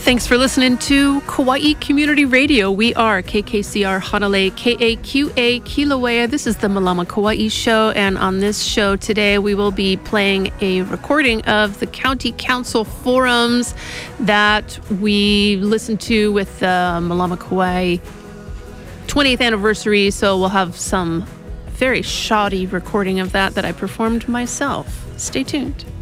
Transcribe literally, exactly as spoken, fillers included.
Thanks for listening to Kauai Community Radio. We are K K C R Hanalei, K A Q A Kilauea. This is the Malama Kauai Show, and on this show today we will be playing a recording of the County Council forums that we listened to with the Malama Kauai twentieth anniversary, so we'll have some very shoddy recording of that that I performed myself. Stay tuned.